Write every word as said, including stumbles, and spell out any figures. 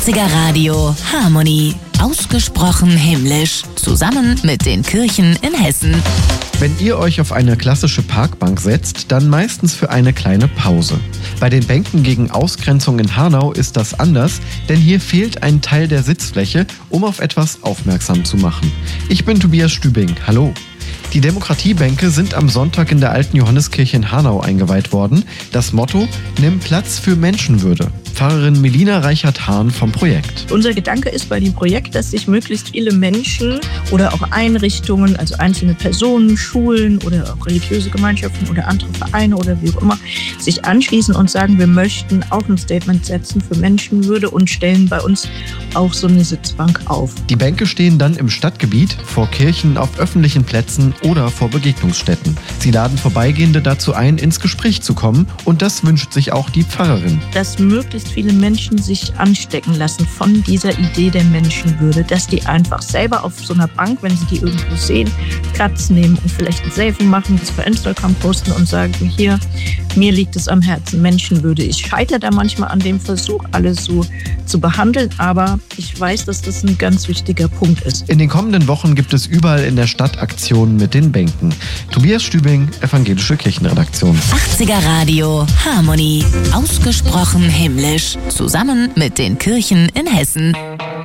achtziger Radio Harmonie. Ausgesprochen himmlisch. Zusammen mit den Kirchen in Hessen. Wenn ihr euch auf eine klassische Parkbank setzt, dann meistens für eine kleine Pause. Bei den Bänken gegen Ausgrenzung in Hanau ist das anders, denn hier fehlt ein Teil der Sitzfläche, um auf etwas aufmerksam zu machen. Ich bin Tobias Stübing. Hallo. Die Demokratiebänke sind am Sonntag in der alten Johanneskirche in Hanau eingeweiht worden. Das Motto: Nimm Platz für Menschenwürde. Pfarrerin Melina Reichert-Hahn vom Projekt. Unser Gedanke ist bei dem Projekt, dass sich möglichst viele Menschen oder auch Einrichtungen, also einzelne Personen, Schulen oder auch religiöse Gemeinschaften oder andere Vereine oder wie auch immer, sich anschließen und sagen, wir möchten auch ein Statement setzen für Menschenwürde und stellen bei uns auch so eine Sitzbank auf. Die Bänke stehen dann im Stadtgebiet, vor Kirchen, auf öffentlichen Plätzen oder vor Begegnungsstätten. Sie laden Vorbeigehende dazu ein, ins Gespräch zu kommen, und das wünscht sich auch die Pfarrerin. Dass möglichst viele Menschen sich anstecken lassen von dieser Idee der Menschenwürde, dass die einfach selber auf so einer Bank, wenn sie die irgendwo sehen, Platz nehmen und vielleicht ein Selfie machen, das bei Instagram posten und sagen, hier, mir liegt es am Herzen, Menschenwürde. Ich scheitere da manchmal an dem Versuch, alles so zu behandeln, aber ich weiß, dass das ein ganz wichtiger Punkt ist. In den kommenden Wochen gibt es überall in der Stadt Aktionen mit den Bänken. Tobias Stübing, Evangelische Kirchenredaktion. achtziger Radio Harmonie. Ausgesprochen himmlisch. Zusammen mit den Kirchen in Hessen.